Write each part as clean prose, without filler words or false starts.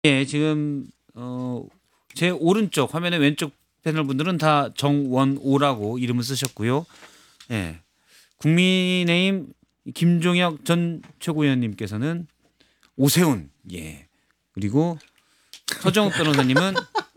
예, 지금 제 오른쪽 화면의 왼쪽 패널 분들은 다 정원오라고 이름을 쓰셨고요. 예, 국민의힘 김종혁 전 최고위원님께서는 오세훈, 예, 그리고 서정욱 변호사님은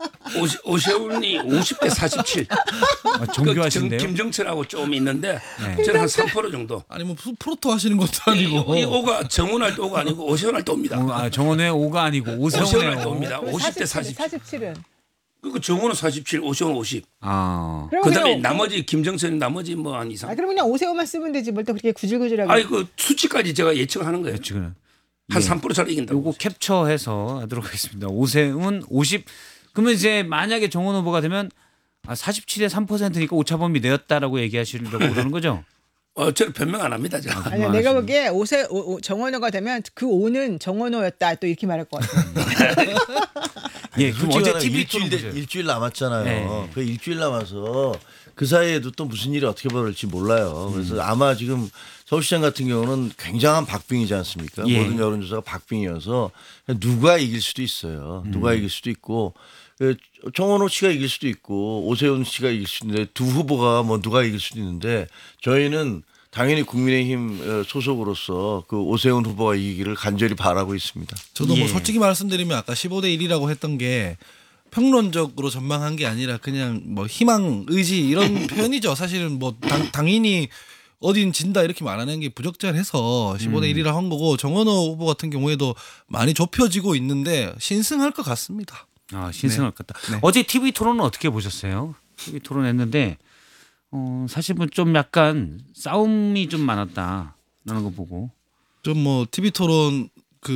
오세훈이 50대 47. 정교하신데요. 김정철하고 좀 있는데 네. 저는 한 3% 정도. 아니 뭐 프로토 하시는 것도 아니고. 이 오가 정훈할 때 오가 아니고 오세훈 할 때 옵니다. 정원의 오가 아니고 오세훈 오세훈의 할 때 오. 옵니다. 50대 47. 47은. 그리고 정훈은 47, 오세훈 50. 아, 그다음에 나머지 김정철 나머지 뭐 한 이상. 그럼 그냥 오세훈만 쓰면 되지 뭘 또 그렇게 구질구질하게. 아니 그 수치까지 제가 예측을 하는 거예요. 지금 한 3%잘 이긴다고. 요거 캡처해서 하도록 하겠습니다. 오세훈 50. 그러면 이제 만약에 정원 후보가 되면 47에 3%니까 오차범위 내었다라고 얘기하시려고 그러는 거죠? 저는 변명 안 합니다. 제가. 아니야, 내가 보기에 정원호가 되면 그 5는 정원호였다 또 이렇게 말할 것 같아. 예, 그럼 어제 솔직히 TV 일주일 남았잖아요. 네. 그 일주일 남아서 그 사이에도 또 무슨 일이 어떻게 벌어질지 몰라요. 그래서 아마 지금 서울시장 같은 경우는 굉장한 박빙이지 않습니까? 예. 모든 여론조사가 박빙이어서 누가 이길 수도 있어요. 누가 이길 수도 있고 정원호 씨가 이길 수도 있고 오세훈 씨가 이길 수도 있는데 두 후보가 뭐 누가 이길 수도 있는데 저희는 당연히 국민의힘 소속으로서 그 오세훈 후보가 이기기를 간절히 바라고 있습니다. 저도 뭐 예. 솔직히 말씀드리면 아까 15대 1이라고 했던 게 평론적으로 전망한 게 아니라 그냥 뭐 희망, 의지 이런 표현이죠. 사실은 뭐 당연히 어딘 진다 이렇게 말하는 게 부적절해서 15대 1이라 한 거고 정원호 후보 같은 경우에도 많이 좁혀지고 있는데 신승할 것 같습니다. 신승할 것 같다. 네. 어제 TV 토론은 어떻게 보셨어요? TV 토론했는데 사실 좀 약간 싸움이 좀 많았다라는 거 보고 좀 뭐 TV 토론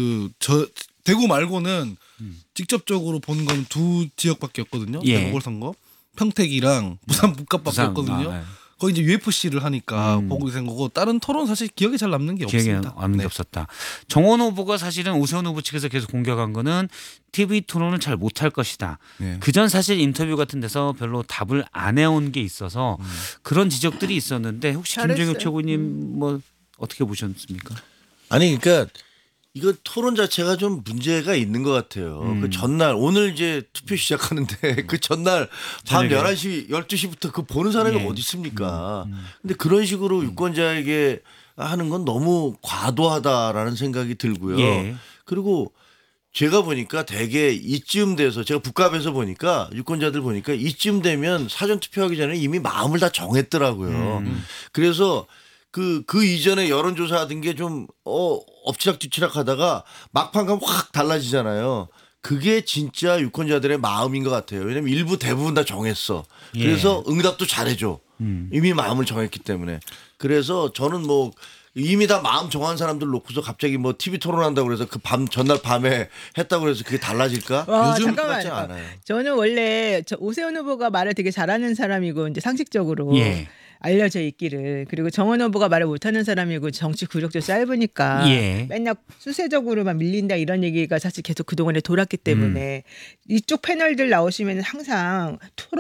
대구 말고는 직접적으로 본 건 두 지역밖에 없거든요. 예. 보궐선거 평택이랑 부산 북갑밖에 부산, 없거든요. 네. 거기 이제 UFC를 하니까 보게 된 거고 다른 토론 사실 기억에 잘 남는 게 기억에 없습니다. 남는 게 네. 없었다. 정원 후보가 사실은 오세훈 후보 측에서 계속 공격한 거는 TV 토론을 잘 못할 것이다. 네. 그전 사실 인터뷰 같은 데서 별로 답을 안 해온 게 있어서 그런 지적들이 있었는데 혹시 잘했어요. 김종혁 최고님 뭐 어떻게 보셨습니까? 아니 그러니까 이거 토론 자체가 좀 문제가 있는 것 같아요. 그 전날 오늘 이제 투표 시작하는데 그 전날 밤 저녁에. 11시 12시부터 그 보는 사람이 예. 어디 있습니까? 근데 그런 식으로 유권자에게 하는 건 너무 과도하다라는 생각이 들고요. 예. 그리고 제가 보니까 대개 이쯤 돼서 제가 북갑에서 보니까 유권자들 보니까 이쯤 되면 사전 투표하기 전에 이미 마음을 다 정했더라고요. 그래서 그 이전에 여론조사 하던 게 좀 엎치락뒤치락 하다가 막판 가면 확 달라지잖아요. 그게 진짜 유권자들의 마음인 것 같아요. 왜냐하면 일부 대부분 다 정했어. 그래서 응답도 잘해줘. 이미 마음을 정했기 때문에. 그래서 저는 뭐 이미 다 마음 정한 사람들 놓고서 갑자기 뭐 TV 토론한다고 그래서 그 전날 밤에 했다고 그래서 그게 달라질까? 와, 요즘 잠깐만. 같지 않아요. 저는 원래 오세훈 후보가 말을 되게 잘하는 사람이고 이제 상식적으로 예. 알려져 있기를, 그리고 정원 후보가 말을 못하는 사람이고 정치 구력도 짧으니까 예. 맨날 수세적으로만 밀린다 이런 얘기가 사실 계속 그동안에 돌았기 때문에 이쪽 패널들 나오시면 항상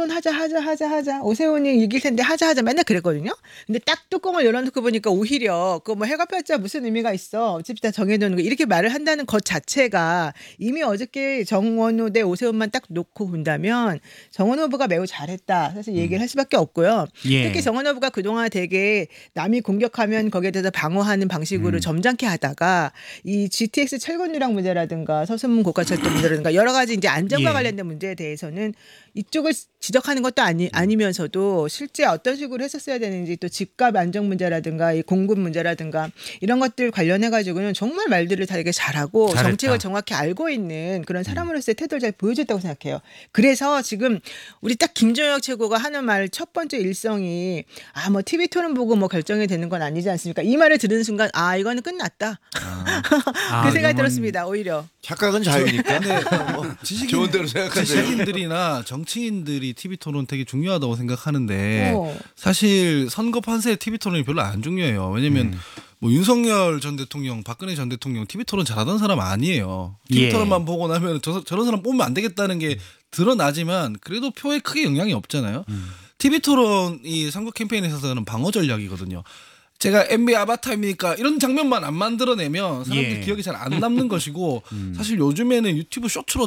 토론하자 오세훈이 이길 텐데 하자 맨날 그랬거든요. 근데 딱 뚜껑을 열어놓고 보니까 오히려 그 뭐 해가 폈자 무슨 의미가 있어, 어차피 다 정해놓는 거, 이렇게 말을 한다는 것 자체가 이미 어저께 정원호 대 오세훈만 딱 놓고 본다면 정원 후보가 매우 잘했다 사실 얘기를 할 수밖에 없고요. 예. 특히 정원 후보가 그동안 되게 남이 공격하면 거기에 대해서 방어하는 방식으로 점잖게 하다가 이 GTX 철근 누락 문제라든가 서순문 고가철도 문제라든가 여러 가지 이제 안전과 예. 관련된 문제에 대해서는 이쪽을 지적하는 것도 아니면서도 실제 어떤 식으로 했었어야 되는지, 또 집값 안정 문제라든가 이 공급 문제라든가 이런 것들 관련해 가지고는 정말 말들을 되게 잘하고 잘했다. 정책을 정확히 알고 있는 그런 사람으로서의 태도를 잘 보여줬다고 생각해요. 그래서 지금 우리 딱 김종혁 최고가 하는 말 첫 번째 일성이 뭐 TV 토론 보고 뭐 결정이 되는 건 아니지 않습니까? 이 말을 들은 순간 이거는 끝났다. 그 생각이 그러면 들었습니다. 오히려. 착각은 자유니까. 좋은 대로 생각하세요. 지식인들이나 정치인들이 TV 토론 되게 중요하다고 생각하는데 어. 사실 선거 판세 TV 토론이 별로 안 중요해요. 왜냐면 뭐 윤석열 전 대통령, 박근혜 전 대통령 TV 토론 잘하던 사람 아니에요. TV 예. 토론만 보고 나면 저런 사람 뽑으면 안 되겠다는 게 드러나지만 그래도 표에 크게 영향이 없잖아요. TV 토론이 선거 캠페인에 있어서는 방어 전략이거든요. 제가 NBA 아바타입니까 이런 장면만 안 만들어내면 사람들 예. 기억이 잘 안 남는 것이고 사실 요즘에는 유튜브 쇼츠로